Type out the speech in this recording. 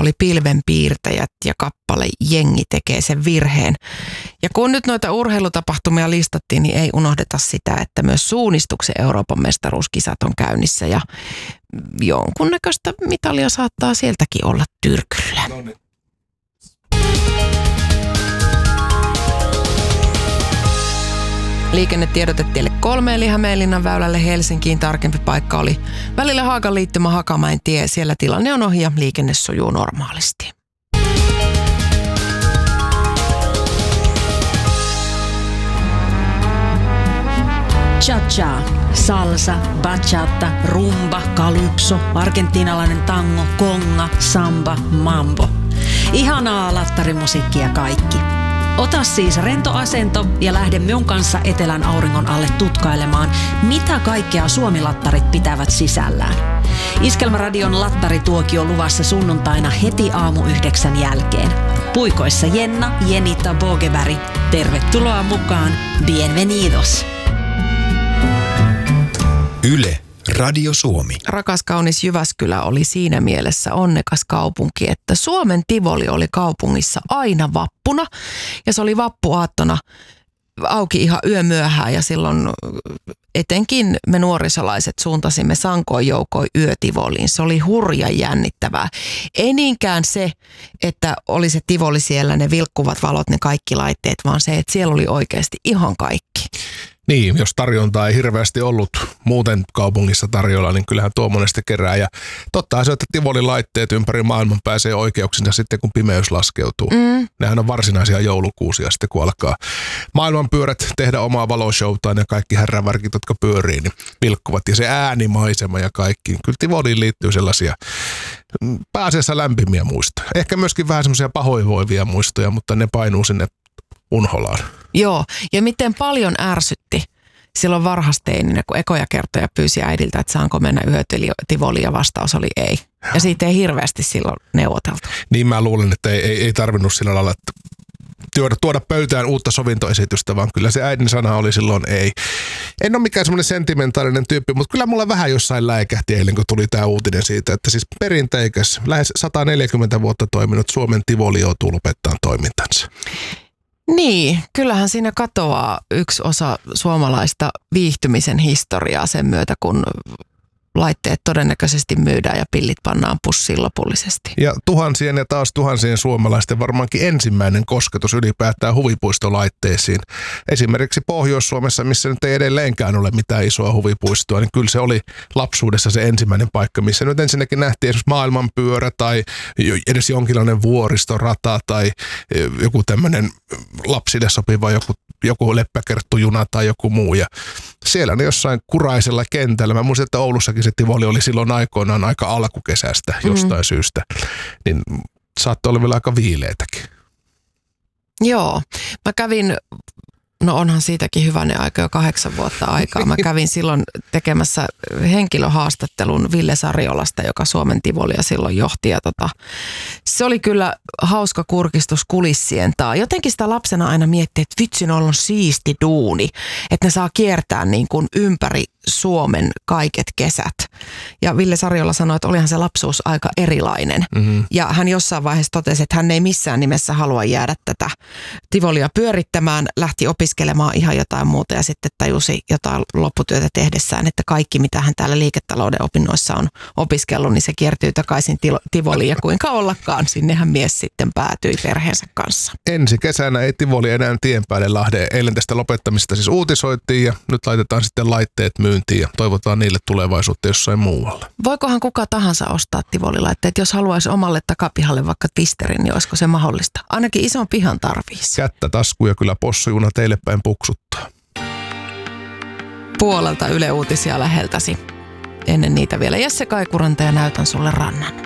oli Pilvenpiirtäjät ja kappale Jengi tekee sen virheen. Ja kun nyt noita urheilutapahtumia listattiin, niin ei unohdeta sitä, että myös suunnistuksen Euroopan mestaruuskisat on käynnissä ja jonkunnäköistä mitalia saattaa sieltäkin olla tyrkyllä. No niin. Liikennetiedote tielle 3 eli Hämeenlinnan väylälle Helsinkiin. Tarkempi paikka oli välillä Haagan liittymä Hakamäen tie. Siellä tilanne on ohi ja liikenne sujuu normaalisti. Cha-cha, salsa, bachata, rumba, calypso, argentiinalainen tango, konga, samba, mambo. Ihanaa lattarimusiikkia kaikki. Ota siis rento asento ja lähde minun kanssa etelän auringon alle tutkailemaan, mitä kaikkea Suomi-lattarit pitävät sisällään. Iskelmäradion lattarituokio luvassa sunnuntaina heti aamu 9 jälkeen. Puikoissa Jenna, Jenita, Bogeberg. Tervetuloa mukaan. Bienvenidos. Yle, Radio Suomi. Rakas kaunis Jyväskylä oli siinä mielessä onnekas kaupunki, että Suomen Tivoli oli kaupungissa aina vappuna. Ja se oli vappuaattona auki ihan yömyöhään ja silloin etenkin me nuorisolaiset suuntasimme sankoin joukoin yötivoliin. Se oli hurja jännittävää. Ei niinkään se, että oli se tivoli siellä, ne vilkkuvat valot, ne kaikki laitteet, vaan se, että siellä oli oikeasti ihan kaikki. Niin, jos tarjontaa ei hirveästi ollut muuten kaupungissa tarjolla, niin kyllähän tuo monesti kerää. Ja tottahan se, että Tivoli-laitteet ympäri maailman pääsee oikeuksinsa sitten, kun pimeys laskeutuu. Nehän on varsinaisia joulukuusia sitten, kun alkaa maailmanpyörät tehdä omaa valoshowtaan ja kaikki herravärkit, jotka pyörii, niin vilkkuvat. Ja se äänimaisema ja kaikki. Kyllä Tivoliin liittyy sellaisia pääasiassa lämpimiä muistoja. Ehkä myöskin vähän semmoisia pahoinvoivia muistoja, mutta ne painuu sinne unholaan. Joo, ja miten paljon ärsytti silloin varhasteininä, kun ekoja kertoja pyysi äidiltä, että saanko mennä yötivoliin, ja vastaus oli ei. Ja siitä ei hirveästi silloin neuvoteltu. Niin mä luulen, että ei tarvinnut sillä lailla tuoda pöytään uutta sovintoesitystä, vaan kyllä se äidin sana oli silloin ei. En ole mikään semmoinen sentimentaalinen tyyppi, mutta kyllä mulla vähän jossain läikähti eilen, kun tuli tämä uutinen siitä, että siis perinteikäs, lähes 140 vuotta toiminut Suomen Tivoli joutuu lopettaa toimintansa. Niin, kyllähän siinä katoaa yksi osa suomalaista viihtymisen historiaa sen myötä, kun laitteet todennäköisesti myydään ja pillit pannaan pussiin lopullisesti. Ja tuhansien ja taas tuhansien suomalaisten varmaankin ensimmäinen kosketus ylipäätään huvipuistolaitteisiin. Esimerkiksi Pohjois-Suomessa, missä nyt ei edelleenkään ole mitään isoa huvipuistoa, niin kyllä se oli lapsuudessa se ensimmäinen paikka, missä nyt ensinnäkin nähtiin esimerkiksi maailmanpyörä tai edes jonkinlainen vuoristorata tai joku tämmöinen lapsille sopiva joku leppäkerttujuna tai joku muu. Ja siellä ne jossain kuraisella kentällä. Mä muistan, että Oulussakin se Tivoli oli silloin aikoinaan aika alkukesästä jostain syystä. Niin saattoi olla vielä aika viileitäkin. Joo. Mä kävin, no onhan siitäkin hyvänen aika, jo 8 vuotta aikaa. Mä kävin silloin tekemässä henkilöhaastattelun Ville Sariolasta, joka Suomen Tivolia silloin johti. Ja se oli kyllä hauska kurkistus kulissien taa. Jotenkin sitä lapsena aina miettii, että vitsin on siisti duuni, että ne saa kiertää niin kuin ympäri Suomen kaiket kesät. Ja Ville Sariola sanoi, että olihan se lapsuus aika erilainen. Ja hän jossain vaiheessa totesi, että hän ei missään nimessä halua jäädä tätä Tivolia pyörittämään, lähti opiskelemaan ihan jotain muuta ja sitten tajusi jotain lopputyötä tehdessään, että kaikki mitä hän täällä liiketalouden opinnoissa on opiskellut, niin se kiertyy takaisin Tivoliin ja kuinka ollakaan, sinnehän mies sitten päätyi perheensä kanssa. Ensi kesänä ei Tivoli enää tien päälle Lahden. Eilen tästä lopettamista siis uutisoitiin ja nyt laitetaan sitten laitteet myyntiin ja toivotaan niille tulevaisuutta jossain muualla. Voikohan kuka tahansa ostaa Tivoli-laitteet, jos haluaisi omalle takapihalle vaikka twisterin, niin olisiko se mahdollista? Ainakin ison pihan tarvitsisi. Kättä taskuja kyllä possujuna teille päin puksuttaa. Puolelta Yle Uutisia läheltäsi. Ennen niitä vielä Jesse Kaikuranta ja näytän sulle rannan.